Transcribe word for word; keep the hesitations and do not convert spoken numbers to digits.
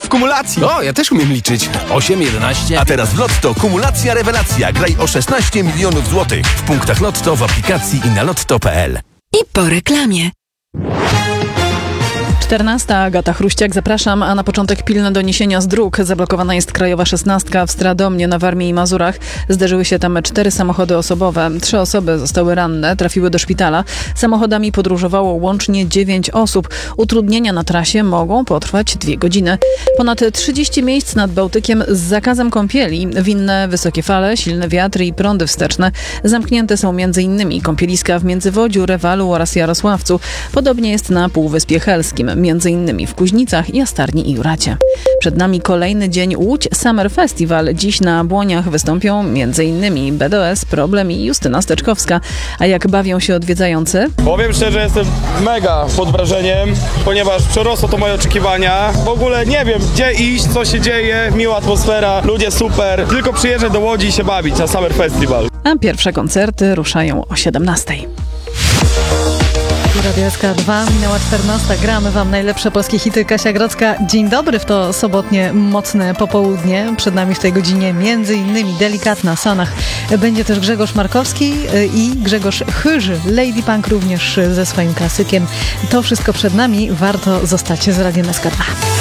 w kumulacji. O, ja też umiem liczyć. osiem, jedenaście. A teraz w Lotto kumulacja rewelacja. Graj o szesnaście milionów złotych. W punktach Lotto, w aplikacji i na lotto kropka p l. I po reklamie. czternasta. Agata Chruściak, zapraszam, a na początek pilne doniesienia z dróg. Zablokowana jest krajowa szesnastka w Stradomnie na Warmii i Mazurach. Zderzyły się tam cztery samochody osobowe. Trzy osoby zostały ranne, trafiły do szpitala. Samochodami podróżowało łącznie dziewięć osób. Utrudnienia na trasie mogą potrwać dwie godziny. Ponad trzydzieści miejsc nad Bałtykiem z zakazem kąpieli. Winne wysokie fale, silne wiatry i prądy wsteczne. Zamknięte są m.in. kąpieliska w Międzywodziu, Rewalu oraz Jarosławcu. Podobnie jest na Półwyspie Helskim, między innymi w Kuźnicach, Jastarni i Juracie. Przed nami kolejny dzień Łódź Summer Festival. Dziś na Błoniach wystąpią między innymi B D O S, Problem i Justyna Steczkowska. A jak bawią się odwiedzający? Powiem szczerze, jestem mega pod wrażeniem, ponieważ przerosło to moje oczekiwania. W ogóle nie wiem, gdzie iść, co się dzieje, miła atmosfera, ludzie super. Tylko przyjeżdżać do Łodzi i się bawić na Summer Festival. A pierwsze koncerty ruszają o siedemnastej. Radio S K dwa, minęła czternasta. Gramy wam najlepsze polskie hity. Kasia Grodzka, dzień dobry w to sobotnie mocne popołudnie. Przed nami w tej godzinie między innymi Delikatna, Sanach. Będzie też Grzegorz Markowski i Grzegorz Chyży. Lady Punk również ze swoim klasykiem. To wszystko przed nami. Warto zostać z Radiem S K dwa.